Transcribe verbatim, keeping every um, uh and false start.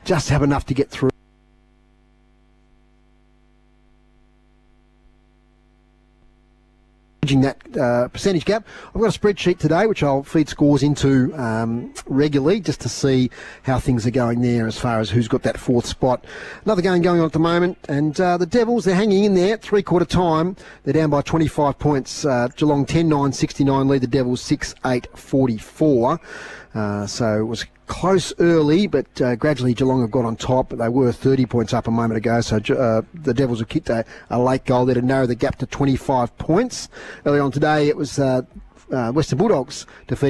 just have enough to get through. That uh, percentage gap. I've got a spreadsheet today which I'll feed scores into um, regularly just to see how things are going there as far as who's got that fourth spot. Another game going on at the moment, and uh, the Devils, they're hanging in there three quarter time. They're down by twenty-five points. Uh, Geelong ten nine sixty-nine lead the Devils six eight forty-four. Uh, so it was close early, but uh, gradually Geelong have got on top. They were thirty points up a moment ago, so uh, the Devils have kicked a, a late goal there to narrow the gap to twenty-five points. Early on today, it was uh, uh, Western Bulldogs defeating